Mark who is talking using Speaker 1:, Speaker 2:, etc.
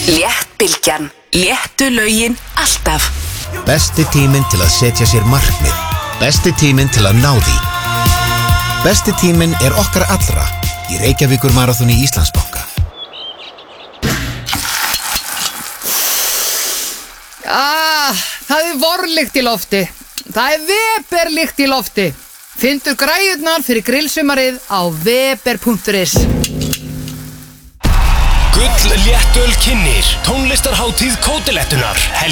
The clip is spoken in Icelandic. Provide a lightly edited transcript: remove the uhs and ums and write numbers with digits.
Speaker 1: Léttbylgjan. Léttu lögin alltaf.
Speaker 2: Besti tíminn til að setja sér markmið. Besti tíminn til að ná því. Besti tíminn okkar allra í Reykjavíkur maraþoni Íslandsbanka.
Speaker 3: Það vorlykt í lofti. Það Weber-lykt í lofti. Fyndu græjurnar fyrir grillsumarið á weber.is.
Speaker 4: Gull léttöl kynnir tónlistarhátíð Kótilettunar.